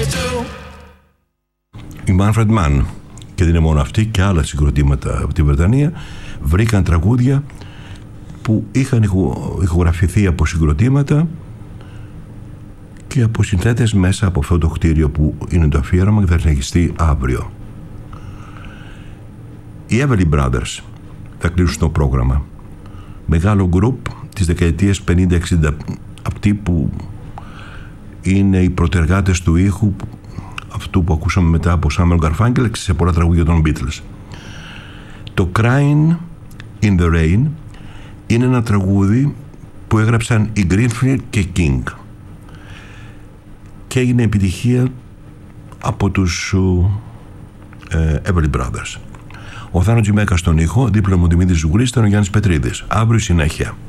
Η Manfred Mann, και δεν είναι μόνο αυτή, και άλλα συγκροτήματα από τη Βρετανία βρήκαν τραγούδια που είχαν ηχογραφηθεί από συγκροτήματα και από συνθέτες μέσα από αυτό το κτίριο που είναι το αφιέρωμα και θα συνεχιστεί αύριο. Οι Everly Brothers θα κλείσουν το πρόγραμμα. Μεγάλο γκρουπ της δεκαετίας 50-60, αυτοί που είναι οι πρωτεργάτες του ήχου, αυτού που ακούσαμε μετά από Samuel Garfunkel σε πολλά τραγούδια των Beatles. Το Crying in the Rain είναι ένα τραγούδι που έγραψαν οι Greenfield και King και έγινε επιτυχία από τους Everly Brothers. Ο Θάνος Τζιμέκας στον ήχο, δίπλα μου Δημήτρης Ζουγρής, ήταν ο Γιάννης Πετρίδης. Αύριο συνέχεια.